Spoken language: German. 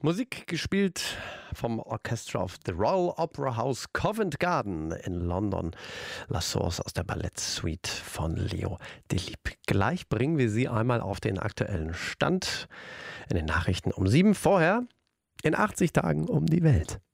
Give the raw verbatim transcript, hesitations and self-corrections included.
Musik gespielt vom Orchestra of the Royal Opera House Covent Garden in London. La Source aus der Ballettsuite von Leo Delibes. Gleich bringen wir Sie einmal auf den aktuellen Stand in den Nachrichten um sieben. Vorher in achtzig Tagen um die Welt.